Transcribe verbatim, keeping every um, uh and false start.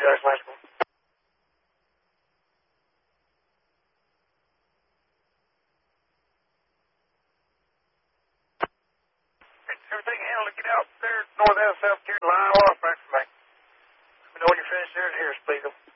Jackson High School. Everything handled to get out there north and south Carolina. I lost back from me. Let me know when you're finished there at Harris, please.